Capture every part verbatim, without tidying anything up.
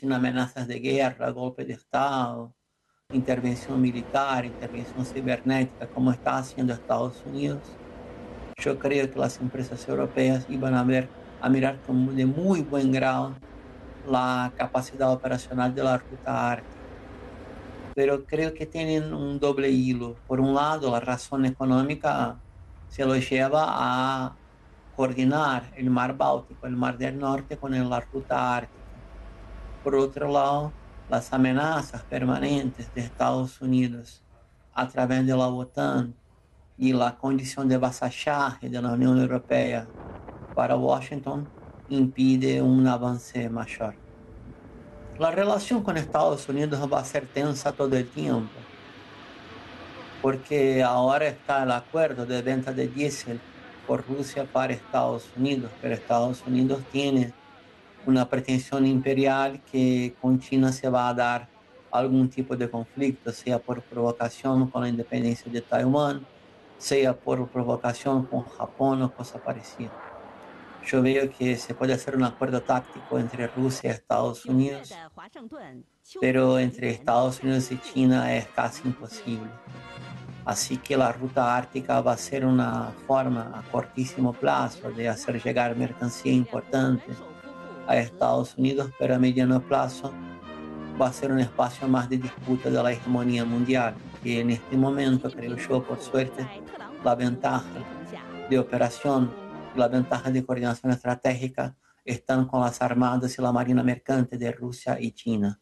sin amenazas de guerra, golpe de Estado, intervención militar, intervención cibernética, como está haciendo Estados Unidos, yo creo que las empresas europeas iban a, ver, a mirar con de muy buen grado la capacidad operacional de la ruta ártica. Pero creo que tienen un doble hilo. Por un lado, la razón económica se los lleva a coordinar el mar Báltico, el mar del Norte con la ruta ártica. Por otro lado, las amenazas permanentes de Estados Unidos a través de la OTAN y la condición de vasallaje de la Unión Europea para Washington impide un avance mayor. La relación con Estados Unidos va a ser tensa todo el tiempo, porque ahora está el acuerdo de venta de diésel por Rusia para Estados Unidos, pero Estados Unidos tiene una pretensión imperial que con China se va a dar algún tipo de conflicto, sea por provocación con la independencia de Taiwán, sea por provocación con Japón o cosa parecida. Yo veo que se puede hacer un acuerdo táctico entre Rusia y Estados Unidos, pero entre Estados Unidos y China es casi imposible. Así que la ruta ártica va a ser una forma a cortísimo plazo de hacer llegar mercancía importante a Estados Unidos, pero a mediano plazo va a ser un espacio más de disputa de la hegemonía mundial, que en este momento, creo yo, por suerte, la ventaja de operación, la ventaja de coordinación estratégica están con las armadas y la marina mercante de Rusia y China.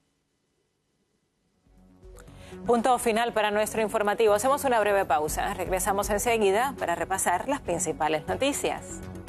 Punto final para nuestro informativo. Hacemos una breve pausa. Regresamos enseguida para repasar las principales noticias.